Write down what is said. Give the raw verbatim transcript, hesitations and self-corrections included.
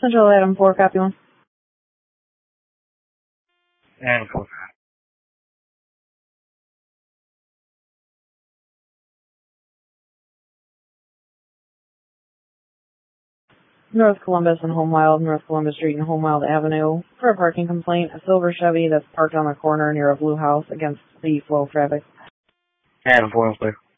Central Adam four, copy one. And four. North Columbus and Homewild, North Columbus Street and Homewild Avenue. For a parking complaint, a silver Chevy that's parked on the corner near a blue house against the flow of traffic. And four, clear.